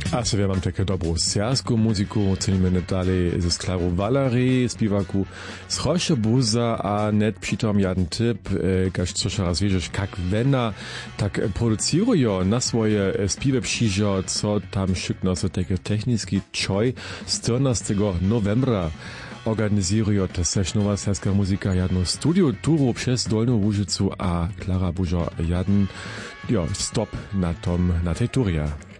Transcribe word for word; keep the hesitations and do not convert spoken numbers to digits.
A sobie mam taką dobrą serską muzyku, cenimy dalej ze Klarą Valerii, śpiewaku z Choszeboza, a net přitom jeden tip, e, kaž což raz wiedzieć, jak wena tak produkują na swoje śpiewy przyjdzie, co tam szykno so takie techniczny czoj czternastego novembra. Organizują też nowa serska muzyka jedno studio turu przez Dolną Łużycu, a Klara bužo jeden jo, stop na tom, na tej turie.